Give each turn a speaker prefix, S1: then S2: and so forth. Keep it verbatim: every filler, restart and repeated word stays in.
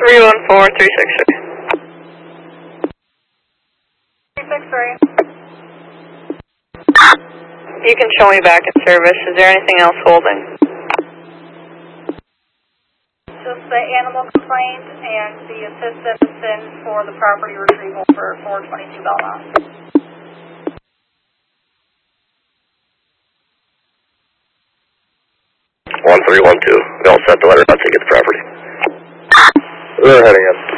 S1: three one four, three six three.
S2: three six three.
S1: You can show me back in service. Is there anything else holding?
S2: Just the animal complaint and the assist citizen for the property retrieval for four twenty-two Belmont.
S3: one three one two. We all sent the letter out to get the property. We're heading in.